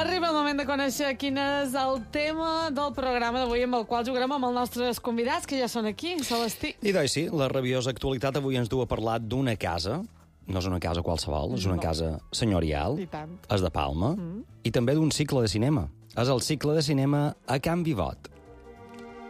Arriba el moment de conèixer quin és el tema del programa d'avui amb el qual jugarem amb els nostres convidats, que ja són aquí, Celestí. I doncs sí, la rabiosa actualitat avui ens du a parlar d'una casa. No és una casa qualsevol, és una casa senyorial. I tant. És de Palma. I també d'un cicle de cinema. És el cicle de cinema A Can Vivot.